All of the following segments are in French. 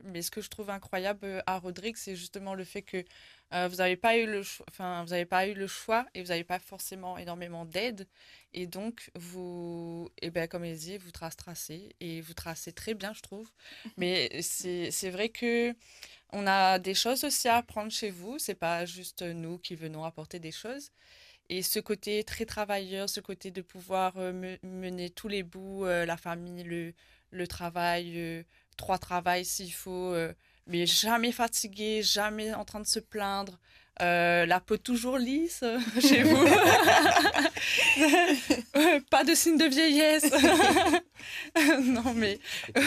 Mais ce que je trouve incroyable à Rodrigue, c'est justement le fait que vous n'avez pas eu le choix, enfin, vous n'avez pas eu le choix et vous n'avez pas forcément énormément d'aide. Et donc, vous, et ben, comme il dit, vous tracez et vous tracez très bien, je trouve. Mais c'est vrai que on a des choses aussi à apprendre chez vous. C'est pas juste nous qui venons apporter des choses. Et ce côté très travailleur, ce côté de pouvoir mener tous les bouts, la famille, le travail, trois travails s'il faut, mais jamais fatigué, jamais en train de se plaindre, la peau toujours lisse chez vous, pas de signe de vieillesse. Non mais,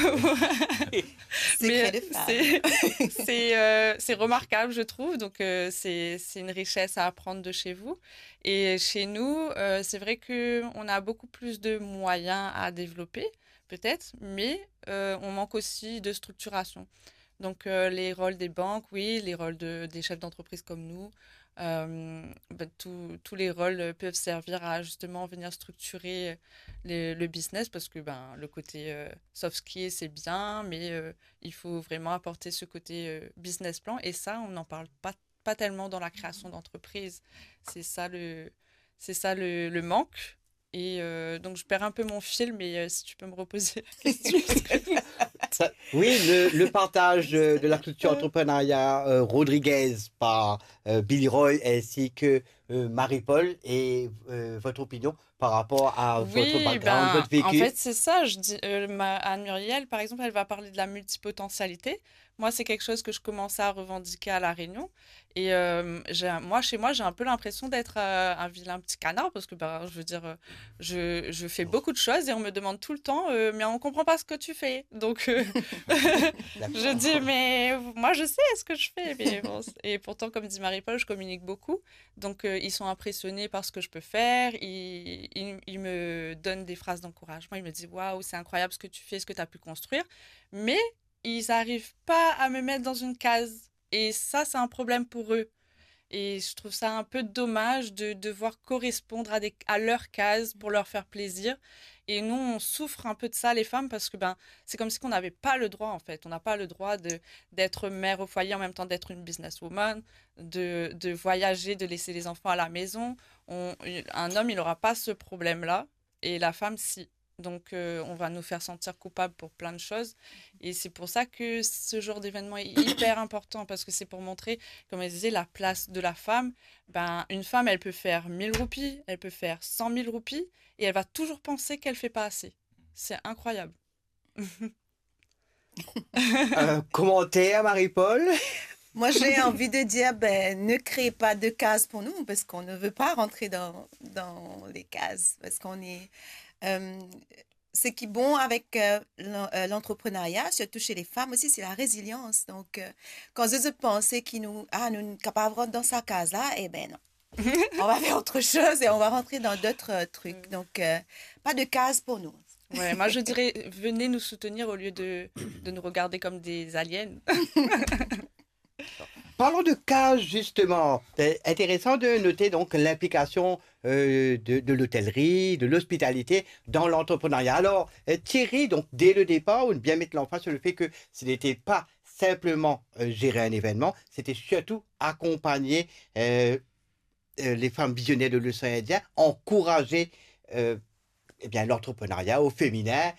Secret mais de femme. c'est remarquable, je trouve. Donc, c'est une richesse à apprendre de chez vous. Et chez nous, c'est vrai qu'on a beaucoup plus de moyens à développer, peut-être, mais on manque aussi de structuration. Donc, les rôles des banques, oui, les rôles des chefs d'entreprise comme nous, tous les rôles peuvent servir à justement venir structurer le business parce que ben, le côté soft skill, c'est bien, mais il faut vraiment apporter ce côté business plan. Et ça, on n'en parle pas tellement dans la création d'entreprise. C'est ça c'est ça le manque. Et donc, je perds un peu mon fil, mais si tu peux me reposer la question. Oui, le partage de la culture entrepreneuriat Rodriguez par Billy Roy ainsi que Marie-Paul et votre opinion par rapport à votre Oui, background, ben, votre en vécu. fait, c'est ça. Je dis, Anne-Muriel, par exemple, elle va parler de la multipotentialité. Moi, c'est quelque chose que je commençais à revendiquer à La Réunion. Et moi, chez moi, j'ai un peu l'impression d'être un vilain petit canard parce que, ben, je veux dire, je fais beaucoup de choses et on me demande tout le temps, mais on comprend pas ce que tu fais. Donc, je dis, D'accord. mais moi, je sais ce que je fais. Mais bon, et pourtant, comme dit Marie-Paul, je communique beaucoup. Donc, ils sont impressionnés par ce que je peux faire. Ils me donnent des phrases d'encouragement. Ils me disent, waouh, c'est incroyable ce que tu fais, ce que tu as pu construire. Mais ils n'arrivent pas à me mettre dans une case. Et ça, c'est un problème pour eux. Et je trouve ça un peu dommage de devoir correspondre à leur case pour leur faire plaisir. Et nous, on souffre un peu de ça, les femmes, parce que ben, c'est comme si on n'avait pas le droit, en fait. On n'a pas le droit d'être mère au foyer en même temps d'être une businesswoman, de voyager, de laisser les enfants à la maison. Un homme, il n'aura pas ce problème-là, et la femme, si. Donc, on va nous faire sentir coupables pour plein de choses. Et c'est pour ça que ce genre d'événement est hyper important, parce que c'est pour montrer, comme elle disait, la place de la femme. Ben, une femme, elle peut faire 1000 roupies, elle peut faire 100 000 roupies, et elle va toujours penser qu'elle fait pas assez. C'est incroyable. Un commentaire, Marie-Paul? Moi, j'ai envie de dire, ben, ne créez pas de cases pour nous parce qu'on ne veut pas rentrer dans les cases. Parce qu'on est. euh, Ce qui est bon avec l'entrepreneuriat, surtout chez les femmes aussi, c'est la résilience. Donc, quand je pense nous, nous sommes capables de rentrer dans sa case-là, eh ben non. On va faire autre chose et on va rentrer dans d'autres trucs. Donc, pas de cases pour nous. Ouais, moi je dirais, venez nous soutenir au lieu de nous regarder comme des aliens. Parlons de cas, justement. C'est intéressant de noter donc l'implication de l'hôtellerie, de l'hospitalité dans l'entrepreneuriat. Alors, Thierry, donc dès le départ, on bien mettre l'emphase sur le fait que ce n'était pas simplement gérer un événement, c'était surtout accompagner les femmes visionnaires de l'océan Indien, encourager eh bien, l'entrepreneuriat au féminin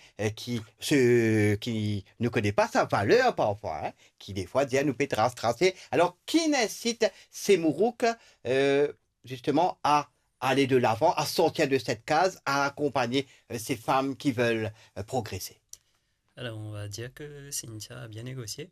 qui ne connaît pas sa valeur parfois, hein, qui des fois dit à nous pétras tracer. Alors, qui incite ces mourouks justement à aller de l'avant, à sortir de cette case, à accompagner ces femmes qui veulent progresser? Alors, on va dire que Cynthia a bien négocié.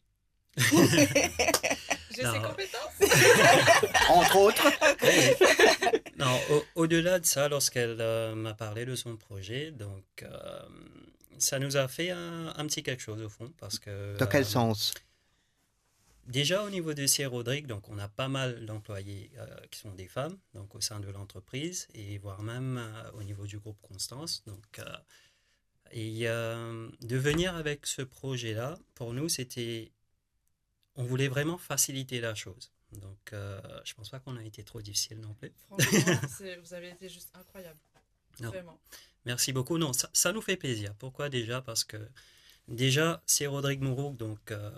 J'ai ces Non, compétences. Entre autres. non, au-delà de ça, lorsqu'elle m'a parlé de son projet, donc ça nous a fait un petit quelque chose au fond, parce que Dans quel sens? déjà au niveau de C. Rodrigue, donc on a pas mal d'employés qui sont des femmes, donc au sein de l'entreprise, et voire même au niveau du groupe Constance. Donc, et de venir avec ce projet-là, pour nous, c'était, on voulait vraiment faciliter la chose. Donc, je pense pas qu'on a été trop difficile non plus. Franchement, vous avez été juste incroyable. Non. Vraiment. Merci beaucoup. Non, ça nous fait plaisir. Pourquoi déjà? Parce que déjà, c'est Rodrigue Mourouk, donc